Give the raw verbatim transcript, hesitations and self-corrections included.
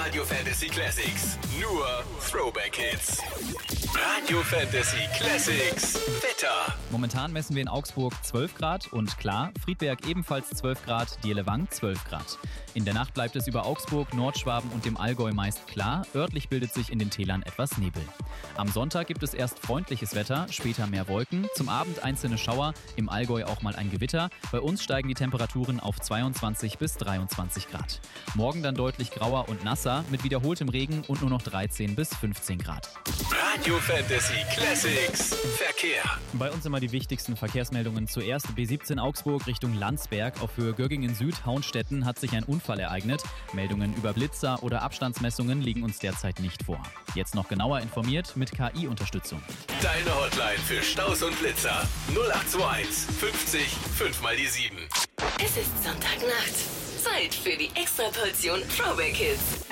Radio Fantasy Classics. Nur Throwback Hits. Radio Fantasy Classics. Wetter. Momentan messen wir in Augsburg zwölf Grad und klar, Friedberg ebenfalls zwölf Grad, Dierlewang zwölf Grad. In der Nacht bleibt es über Augsburg, Nordschwaben und dem Allgäu meist klar. Örtlich bildet sich in den Tälern etwas Nebel. Am Sonntag gibt es erst freundliches Wetter, später mehr Wolken. Zum Abend einzelne Schauer, im Allgäu auch mal ein Gewitter. Bei uns steigen die Temperaturen auf zweiundzwanzig bis dreiundzwanzig Grad. Morgen dann deutlich grauer und nasser mit wiederholtem Regen und nur noch dreizehn bis fünfzehn Grad. Radio Fantasy Classics. Verkehr. Bei uns immer die wichtigsten Verkehrsmeldungen. Zuerst B siebzehn Augsburg Richtung Landsberg. Auf Höhe Göggingen Süd, Hauenstetten hat sich ein Unfall ereignet. Meldungen über Blitzer oder Abstandsmessungen liegen uns derzeit nicht vor. Jetzt noch genauer informiert mit K I-Unterstützung. Deine Hotline für Staus und Blitzer. null acht zwei eins fünfzig fünf mal die sieben. Es ist Sonntagnacht. Zeit für die Extraportion Throwback Hits.